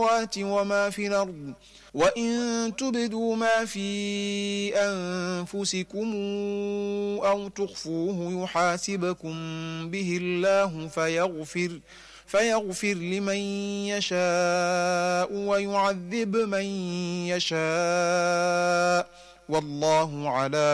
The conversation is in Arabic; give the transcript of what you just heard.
وما في الأرض وإن تبدوا ما في أنفسكم أو تخفوه يحاسبكم به الله فيغفر لمن يشاء ويعذب من يشاء والله على